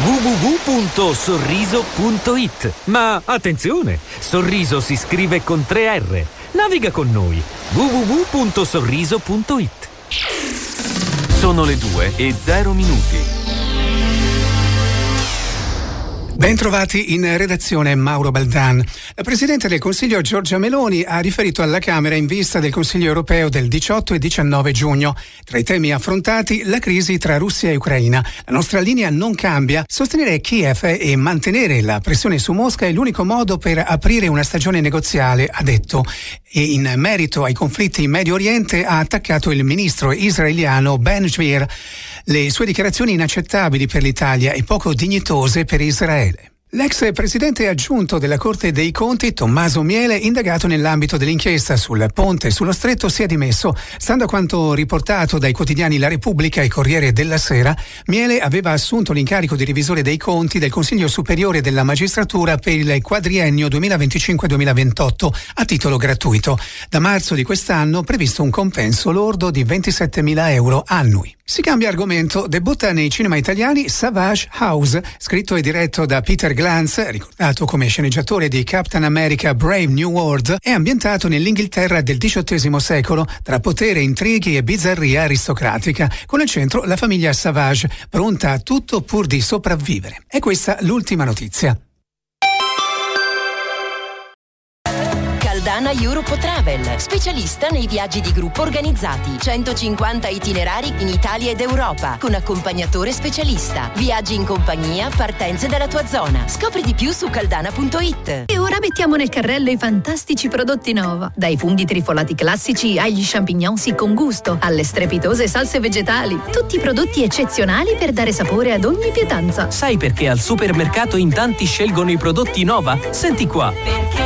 www.sorriso.it. Ma attenzione, Sorriso si scrive con 3 R. Naviga con noi. www.sorriso.it. Sono le 2:00. Bentrovati in redazione Mauro Baldan. La Presidente del Consiglio Giorgia Meloni ha riferito alla Camera in vista del Consiglio europeo del 18 e 19 giugno. Tra i temi affrontati la crisi tra Russia e Ucraina. La nostra linea non cambia. Sostenere Kiev e mantenere la pressione su Mosca è l'unico modo per aprire una stagione negoziale, ha detto. E in merito ai conflitti in Medio Oriente ha attaccato il ministro israeliano Ben-Gvir. Le sue dichiarazioni inaccettabili per l'Italia e poco dignitose per Israele. L'ex presidente aggiunto della Corte dei Conti, Tommaso Miele, indagato nell'ambito dell'inchiesta sul ponte sullo Stretto, si è dimesso. Stando a quanto riportato dai quotidiani La Repubblica e Corriere della Sera, Miele aveva assunto l'incarico di revisore dei conti del Consiglio Superiore della Magistratura per il quadriennio 2025-2028 a titolo gratuito. Da marzo di quest'anno previsto un compenso lordo di 27.000 euro annui. Si cambia argomento, debutta nei cinema italiani Savage House, scritto e diretto da Peter Glantz, ricordato come sceneggiatore di Captain America Brave New World, è ambientato nell'Inghilterra del XVIII secolo, tra potere, intrighi e bizzarria aristocratica, con al centro la famiglia Savage, pronta a tutto pur di sopravvivere. E questa l'ultima notizia. Caldana Europe Travel, specialista nei viaggi di gruppo organizzati. 150 itinerari in Italia ed Europa, con accompagnatore specialista. Viaggi in compagnia, partenze dalla tua zona. Scopri di più su caldana.it. E ora mettiamo nel carrello i fantastici prodotti Nova. Dai funghi trifolati classici agli champignons con gusto, alle strepitose salse vegetali. Tutti prodotti eccezionali per dare sapore ad ogni pietanza. Sai perché al supermercato in tanti scelgono i prodotti Nova? Senti qua. Perché